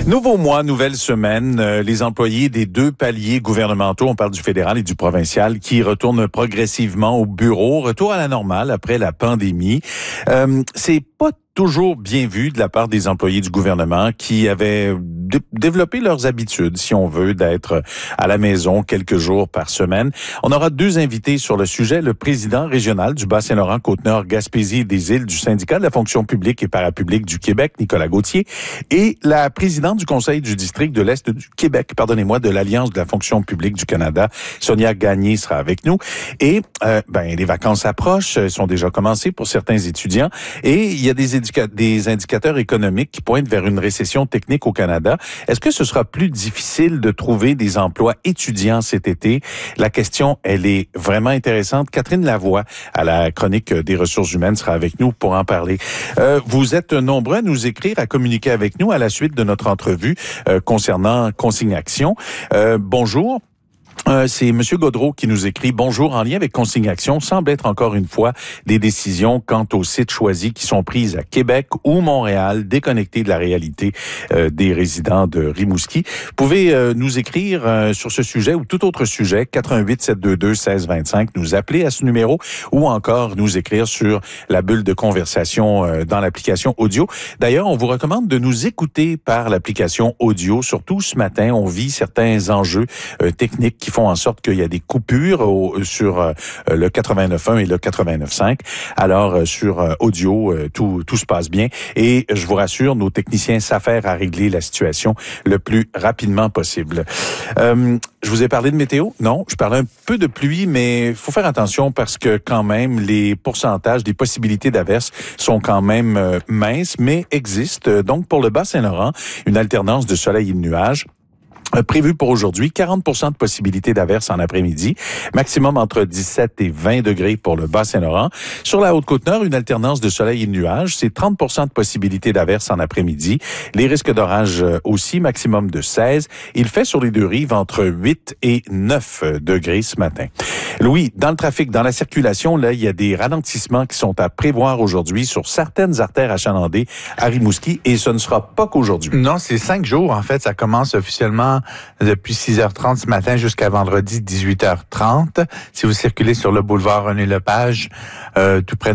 Nouveau mois, nouvelle semaine. Les employés des deux paliers gouvernementaux, on parle du fédéral et du provincial, qui retournent progressivement au bureau. Retour à la normale après la pandémie. C'est pas toujours bien vu de la part des employés du gouvernement qui avaient développé leurs habitudes, si on veut, d'être à la maison quelques jours par semaine. On aura deux invités sur le sujet, le président régional du Bas-Saint-Laurent, Côte-Nord, Gaspésie et des Îles du syndicat de la fonction publique et parapublique du Québec, Nicolas Gauthier, et la présidente du conseil du district de l'Est du Québec, de l'Alliance de la fonction publique du Canada, Sonia Gagné sera avec nous. Et les vacances approchent, sont déjà commencées pour certains étudiants, et il y a des indicateurs économiques qui pointent vers une récession technique au Canada. Est-ce que ce sera plus difficile de trouver des emplois étudiants cet été? La question, elle est vraiment intéressante. Catherine Lavoie, à la chronique des ressources humaines, sera avec nous pour en parler. Vous êtes nombreux à nous écrire, à communiquer avec nous à la suite de notre entrevue concernant Consigne Action. Bonjour. C'est M. Gaudreau qui nous écrit « Bonjour, en lien avec Consigne Action, semble être encore une fois des décisions quant aux sites choisis qui sont prises à Québec ou Montréal, déconnectées de la réalité des résidents de Rimouski. » Vous pouvez nous écrire sur ce sujet ou tout autre sujet, 88-722-1625, nous appeler à ce numéro ou encore nous écrire sur la bulle de conversation dans l'application audio. D'ailleurs, on vous recommande de nous écouter par l'application audio, surtout ce matin, on vit certains enjeux techniques qui font en sorte qu'il y a des coupures sur le 89.1 et le 89.5. Alors, sur audio, tout se passe bien. Et je vous rassure, nos techniciens s'affairent à régler la situation le plus rapidement possible. Je vous ai parlé de météo? Non, je parlais un peu de pluie, mais il faut faire attention parce que quand même, les pourcentages des possibilités d'averses sont quand même minces, mais existent. Donc, pour le Bas-Saint-Laurent, une alternance de soleil et de nuages. Prévu pour aujourd'hui, 40% de possibilités d'averses en après-midi, maximum entre 17 et 20 degrés pour le Bas-Saint-Laurent. Sur la Haute-Côte-Nord, une alternance de soleil et de nuages, c'est 30% de possibilités d'averses en après-midi. Les risques d'orage aussi, maximum de 16. Il fait sur les deux rives entre 8 et 9 degrés ce matin. Louis, dans le trafic, dans la circulation, là, il y a des ralentissements qui sont à prévoir aujourd'hui sur certaines artères achalandées à Rimouski et ce ne sera pas qu'aujourd'hui. Non, c'est 5 jours, en fait. Ça commence officiellement depuis 6h30 ce matin jusqu'à vendredi 18h30. Si vous circulez sur le boulevard René-Lepage, tout près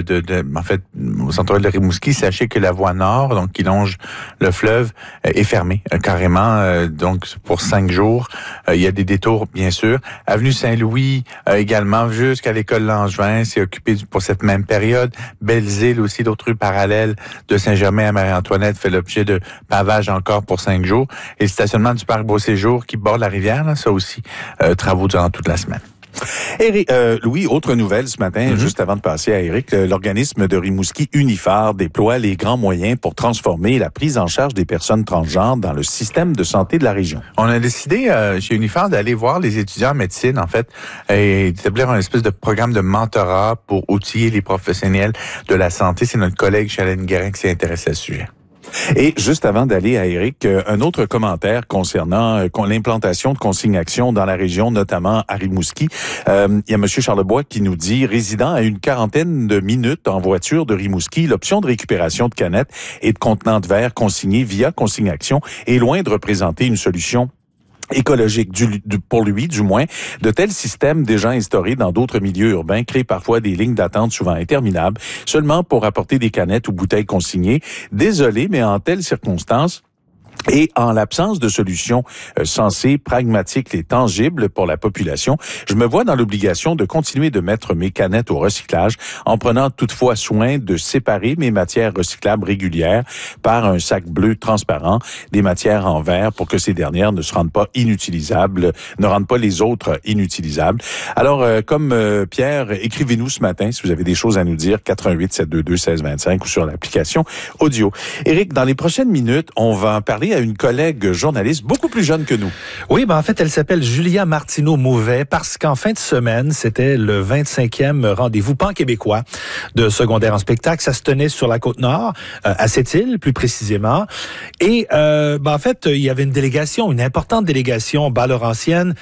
au centre de Rimouski, sachez que la voie nord, donc qui longe le fleuve, est fermée carrément. Donc pour 5 jours, il y a des détours bien sûr. Avenue Saint-Louis également jusqu'à l'école Langevin, c'est occupé pour cette même période. Belles-Îles aussi, d'autres rues parallèles de Saint-Germain à Marie-Antoinette fait l'objet de pavage encore pour 5 jours. Et le stationnement du parc Beau-Séjour qui borde la rivière, là, ça aussi, travaux durant toute la semaine. Éric, Louis, autre nouvelle ce matin, juste avant de passer à Éric, l'organisme de Rimouski Uniphar déploie les grands moyens pour transformer la prise en charge des personnes transgenres dans le système de santé de la région. On a décidé chez Uniphar d'aller voir les étudiants en médecine, en fait, et d'établir un espèce de programme de mentorat pour outiller les professionnels de la santé. C'est notre collègue Chalène Guérin qui s'est intéressé à ce sujet. Et juste avant d'aller à Éric, un autre commentaire concernant l'implantation de Consigne Action dans la région, notamment à Rimouski. Il y a M. Charlebois qui nous dit, résidant à une quarantaine de minutes en voiture de Rimouski, l'option de récupération de canettes et de contenants de verre consignés via Consigne Action est loin de représenter une solution écologique, pour lui du moins. De tels systèmes déjà instaurés dans d'autres milieux urbains créent parfois des lignes d'attente souvent interminables, seulement pour apporter des canettes ou bouteilles consignées. Désolé, mais en telles circonstances, et en l'absence de solutions sensées, pragmatiques et tangibles pour la population, je me vois dans l'obligation de continuer de mettre mes canettes au recyclage en prenant toutefois soin de séparer mes matières recyclables régulières par un sac bleu transparent des matières en verre pour que ces dernières ne se rendent pas inutilisables, ne rendent pas les autres inutilisables. Alors, comme Pierre, écrivez-nous ce matin si vous avez des choses à nous dire, 88-722-1625 ou sur l'application audio. Éric, dans les prochaines minutes, on va parler à une collègue journaliste beaucoup plus jeune que nous. Oui, en fait, elle s'appelle Julia Martineau-Mouvet parce qu'en fin de semaine, c'était le 25e rendez-vous pan-québécois de secondaire en spectacle. Ça se tenait sur la Côte-Nord, à Sept-Îles, plus précisément. Et en fait, il y avait une importante délégation Bas-Laurentienne,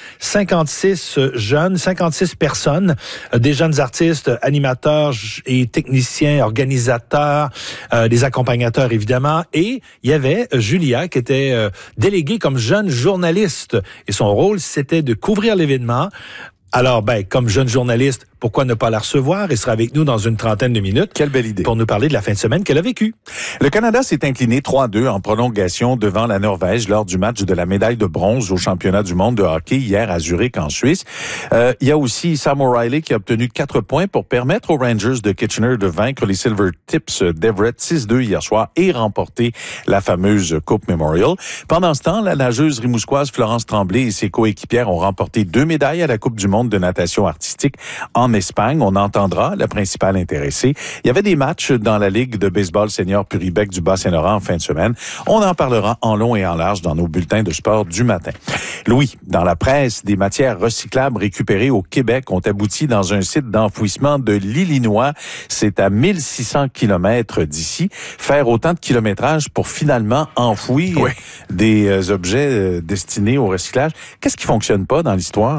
56 jeunes, 56 personnes, des jeunes artistes, animateurs et techniciens, organisateurs, des accompagnateurs évidemment. Et il y avait Julia Québec était délégué comme jeune journaliste. Et son rôle, c'était de couvrir l'événement. Alors, comme jeune journaliste, pourquoi ne pas la recevoir? Elle sera avec nous dans une trentaine de minutes. Quelle belle idée. Pour nous parler de la fin de semaine qu'elle a vécue. Le Canada s'est incliné 3-2 en prolongation devant la Norvège lors du match de la médaille de bronze au championnat du monde de hockey hier à Zurich en Suisse. Il y a aussi Sam O'Reilly qui a obtenu 4 points pour permettre aux Rangers de Kitchener de vaincre les Silver Tips d'Everett 6-2 hier soir et remporter la fameuse Coupe Memorial. Pendant ce temps, la nageuse rimousquoise Florence Tremblay et ses coéquipières ont remporté 2 médailles à la Coupe du monde de natation artistique en Espagne. On entendra la principale intéressée. Il y avait des matchs dans la Ligue de baseball senior Puribec du Bas-Saint-Laurent en fin de semaine. On en parlera en long et en large dans nos bulletins de sport du matin. Louis, dans la presse, des matières recyclables récupérées au Québec ont abouti dans un site d'enfouissement de l'Illinois. C'est à 1600 kilomètres d'ici. Faire autant de kilométrage pour finalement enfouir des objets destinés au recyclage. Qu'est-ce qui fonctionne pas dans l'histoire?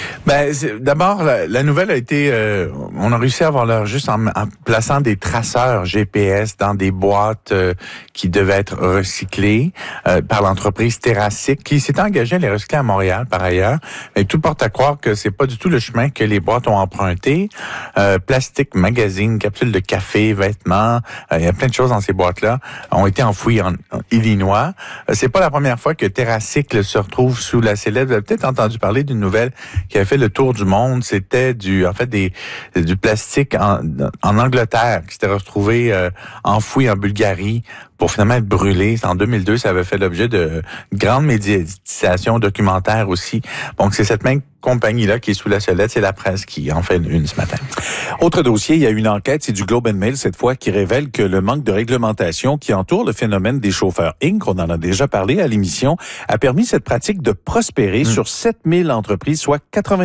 D'abord, la nouvelle a été... on a réussi à avoir l'heure juste en plaçant des traceurs GPS dans des boîtes qui devaient être recyclées par l'entreprise Terracycle, qui s'est engagée à les recycler à Montréal, par ailleurs. Et tout porte à croire que c'est pas du tout le chemin que les boîtes ont emprunté. Plastique, magazines, capsules de café, vêtements, il y a plein de choses dans ces boîtes-là, ont été enfouies en Illinois. C'est pas la première fois que Terracycle se retrouve sous la sellette. Vous avez peut-être entendu parler d'une nouvelle qui a fait le tour du monde. C'était du plastique en Angleterre qui s'était retrouvé enfoui en Bulgarie pour finalement être brûlé. En 2002, ça avait fait l'objet de grandes médiatisations documentaires aussi. Donc, c'est cette même compagnie-là qui est sous la sellette. C'est la presse qui en fait une ce matin. Autre dossier, il y a une enquête, c'est du Globe and Mail cette fois, qui révèle que le manque de réglementation qui entoure le phénomène des chauffeurs Inc., on en a déjà parlé à l'émission, a permis cette pratique de prospérer sur 7000 entreprises, soit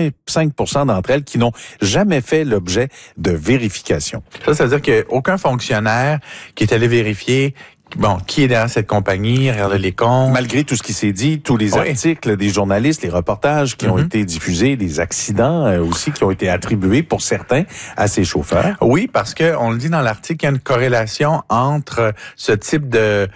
85% d'entre elles qui n'ont jamais fait l'objet de vérification. Ça veut dire qu'il n'y a aucun fonctionnaire qui est allé vérifier qui est derrière cette compagnie, regarder les comptes. Malgré tout ce qui s'est dit, tous les articles des journalistes, les reportages qui ont été diffusés, les accidents aussi qui ont été attribués pour certains à ces chauffeurs. Oui, parce que on le dit dans l'article, il y a une corrélation entre ce type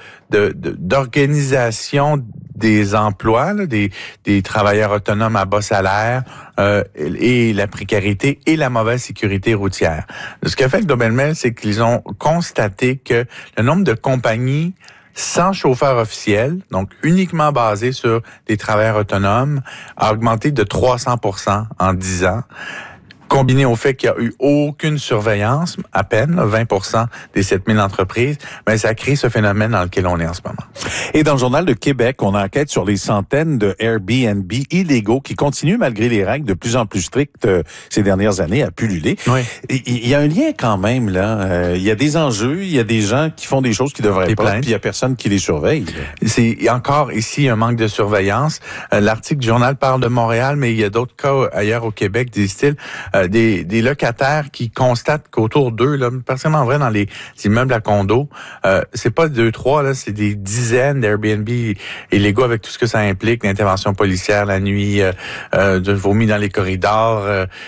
d'organisation des emplois, là, des travailleurs autonomes à bas salaire et la précarité et la mauvaise sécurité routière. Ce qu'a fait le Globe and Mail, c'est qu'ils ont constaté que le nombre de compagnies sans chauffeur officiel, donc uniquement basé sur des travailleurs autonomes, a augmenté de 300% en 10 ans. Combiné au fait qu'il n'y a eu aucune surveillance, à peine 20% des 7000 entreprises, mais ça crée ce phénomène dans lequel on est en ce moment. Et dans le Journal de Québec, on enquête sur les centaines de Airbnb illégaux qui continuent, malgré les règles de plus en plus strictes ces dernières années, à pulluler. Oui. Il y a un lien quand même, là. Il y a des enjeux, il y a des gens qui font des choses qui devraient pas, puis il y a personne qui les surveille. C'est encore ici un manque de surveillance. L'article du journal parle de Montréal, mais il y a d'autres cas ailleurs au Québec, disent-ils. Des locataires qui constatent qu'autour d'eux, là, particulièrement vrai dans les immeubles à condos, c'est pas 2-3, là, c'est des dizaines d'Airbnb illégaux avec tout ce que ça implique, l'intervention policière la nuit, de vomi dans les corridors,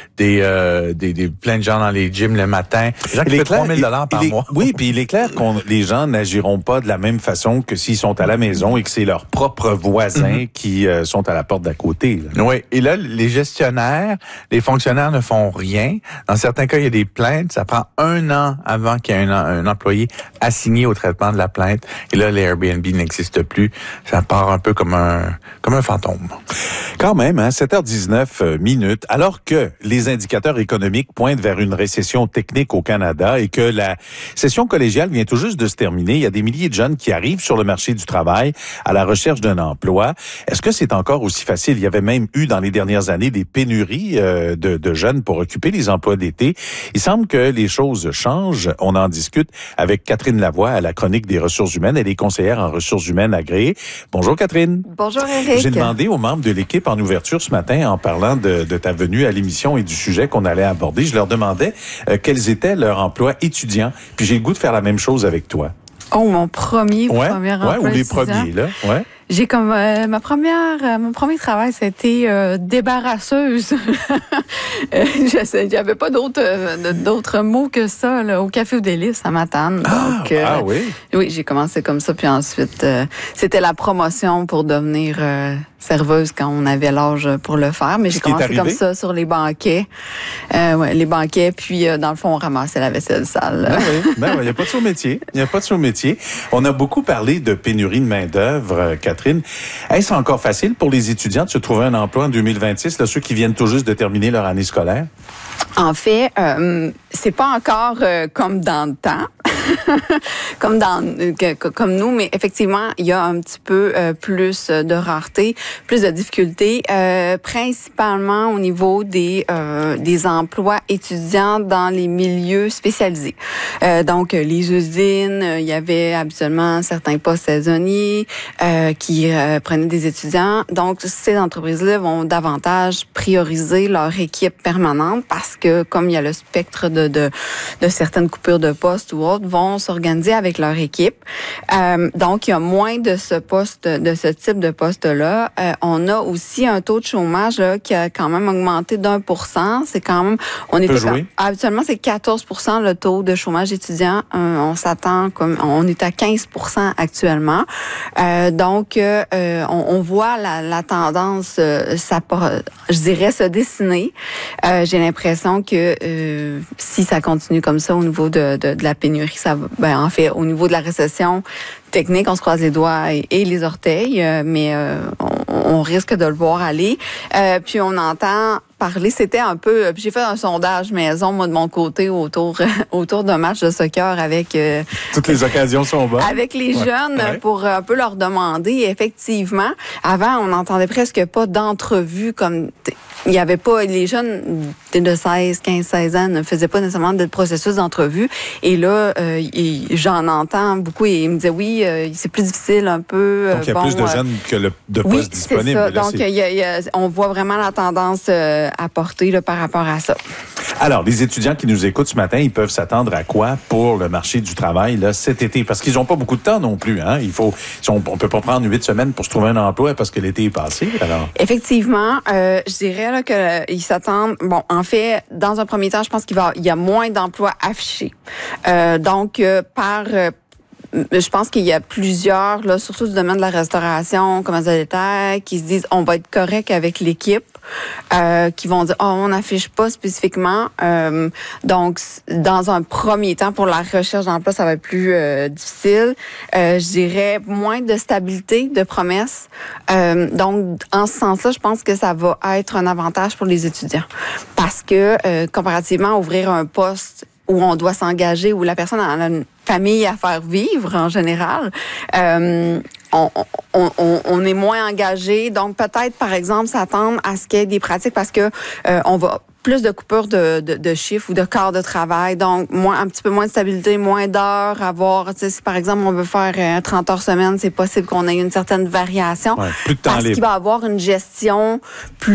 des plein de gens dans les gyms le matin. Les gens qui paient 3 000 $ par mois. Oui, puis il est clair que les gens n'agiront pas de la même façon que s'ils sont à la maison et que c'est leurs propres voisins qui sont à la porte d'à côté. Là. Oui, et là, les gestionnaires, les fonctionnaires ne font rien. Dans certains cas, il y a des plaintes. Ça prend 1 an avant qu'il y ait un employé assigné au traitement de la plainte. Et là, les Airbnb n'existent plus. Ça part un peu comme un fantôme. Quand même, 7h19 minutes, alors que les indicateurs économiques pointent vers une récession technique au Canada et que la session collégiale vient tout juste de se terminer, il y a des milliers de jeunes qui arrivent sur le marché du travail à la recherche d'un emploi. Est-ce que c'est encore aussi facile? Il y avait même eu dans les dernières années des pénuries de jeunes pour occuper les emplois d'été. Il semble que les choses changent. On en discute avec Catherine Lavoie à la chronique des ressources humaines. Elle est conseillère en ressources humaines agréée. Bonjour Catherine. Bonjour Eric. J'ai demandé aux membres de l'équipe en ouverture ce matin, en parlant de ta venue à l'émission et du sujet qu'on allait aborder, je leur demandais quels étaient leurs emplois étudiants. Puis j'ai le goût de faire la même chose avec toi. Oh, mon premier emploi ou les étudiant. premiers, là. Ouais. J'ai comme mon premier travail, c'était débarrasseuse. J'avais pas d'autres mots que ça là, au Café aux Délices à Matane. Donc, oui. Oui, j'ai commencé comme ça, puis ensuite c'était la promotion pour devenir serveuse quand on avait l'âge pour le faire. Mais j'ai commencé comme ça sur les banquets, les banquets, puis dans le fond on ramassait la vaisselle sale. Ben oui, il n'y a pas de sous-métier. Il n'y a pas de sous-métier. On a beaucoup parlé de pénurie de main-d'œuvre, Catherine. Est-ce encore facile pour les étudiants de se trouver un emploi en 2026, là, ceux qui viennent tout juste de terminer leur année scolaire? En fait, c'est pas encore comme dans le temps. comme nous, mais effectivement, il y a un petit peu plus de rareté, plus de difficultés, principalement au niveau des emplois étudiants dans les milieux spécialisés. Donc, les usines, il y avait habituellement certains postes saisonniers qui prenaient des étudiants. Donc, ces entreprises-là vont davantage prioriser leur équipe permanente parce que, comme il y a le spectre de certaines coupures de postes ou autres, vont s'organiser avec leur équipe. Donc, il y a moins de ce type de poste-là. On a aussi un taux de chômage là, qui a quand même augmenté d'1%. C'est quand même, habituellement, c'est 14% le taux de chômage étudiant. On s'attend on est à 15% actuellement. Donc, on voit la tendance, je dirais, se dessiner. J'ai l'impression que si ça continue comme ça au niveau de la pénurie, ça va. En fait, au niveau de la récession technique, on se croise les doigts et les orteils, mais on risque de le voir aller. Puis on entend parler, c'était un peu. J'ai fait un sondage maison, moi de mon côté, autour d'un match de soccer avec. Toutes les occasions sont bonnes. Avec les jeunes pour un peu leur demander. Effectivement, avant, on n'entendait presque pas d'entrevues comme. Il n'y avait pas, les jeunes de 16 ans ne faisaient pas nécessairement de processus d'entrevue. Et là, j'en entends beaucoup et ils me disaient oui, c'est plus difficile un peu. Donc, il y a plus de jeunes que de postes disponibles. C'est ça. Là, donc, on voit vraiment la tendance à porter là, par rapport à ça. Alors, les étudiants qui nous écoutent ce matin, ils peuvent s'attendre à quoi pour le marché du travail là, cet été? Parce qu'ils n'ont pas beaucoup de temps non plus. Hein? On peut pas prendre 8 semaines pour se trouver un emploi parce que l'été est passé. Alors. Effectivement, je dirais là, qu'ils s'attendent. Bon, en fait, dans un premier temps, je pense qu'il y a moins d'emplois affichés. Donc, je pense qu'il y a plusieurs, là, surtout du domaine de la restauration, commerce de détail, qui se disent on va être correct avec l'équipe, qui vont dire on n'affiche pas spécifiquement. Donc, dans un premier temps, pour la recherche d'emploi, ça va être plus difficile. Je dirais moins de stabilité, de promesses. Donc, en ce sens-là, je pense que ça va être un avantage pour les étudiants parce que comparativement à ouvrir un poste où on doit s'engager, où la personne a une famille à faire vivre en général, on est moins engagé. Donc peut-être, par exemple, s'attendre à ce qu'il y ait des pratiques parce que on va plus de coupures de chiffres ou de quarts de travail, donc un petit peu moins de stabilité, moins d'heures, si par exemple on veut faire 30 heures semaine, c'est possible qu'on ait une certaine variation. Plus de temps libre. Parce qu'il va y avoir une gestion plus